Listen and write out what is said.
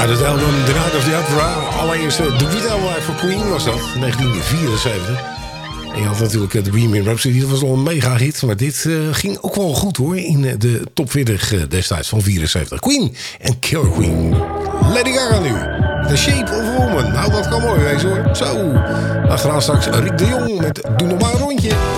Uit het album The Night of the Opera. Allereerst de debuutalbum voor Queen was dat. 1974. En je had natuurlijk de Bohemian Rhapsody. Dat was al een mega hit. Maar dit ging ook wel goed hoor. In de top 40 destijds van 74. Queen en Killer Queen. Lady Gaga nu. The Shape of a Woman. Nou, dat kan mooi wezen hoor. Zo. Achteraan straks Rick de Jong met Doe nog maar een rondje.